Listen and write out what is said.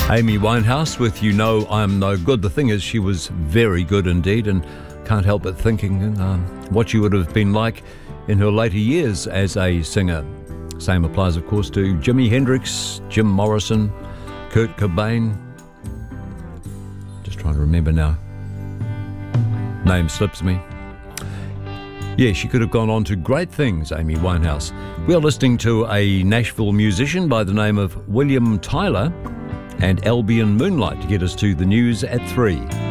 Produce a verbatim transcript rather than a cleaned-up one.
Amy Winehouse with You Know I'm No Good. The thing is, she was very good indeed, and can't help but thinking um, what she would have been like in her later years as a singer. Same applies, of course, to Jimi Hendrix, Jim Morrison, Kurt Cobain. Just trying to remember now. Name slips me. Yeah, she could have gone on to great things, Amy Winehouse. We are listening to a Nashville musician by the name of William Tyler and Albion Moonlight to get us to the news at three.